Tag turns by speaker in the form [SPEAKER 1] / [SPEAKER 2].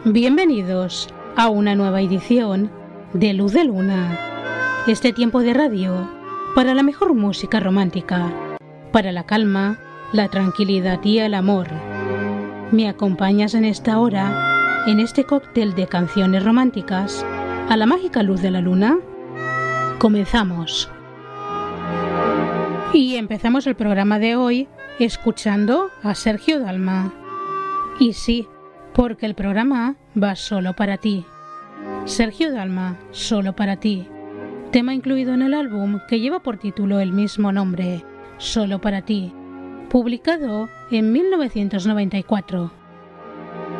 [SPEAKER 1] Bienvenidos a una nueva edición de Luz de Luna. Este tiempo de radio para la mejor música romántica, para la calma, la tranquilidad y el amor. ¿Me acompañas en esta hora, en este cóctel de canciones románticas, a la mágica luz de la luna? Comenzamos. Y empezamos el programa de hoy escuchando a Sergio Dalma. Y sí, porque el programa va solo para ti. Sergio Dalma, solo para ti. Tema incluido en el álbum que lleva por título el mismo nombre, Solo para ti, publicado en 1994.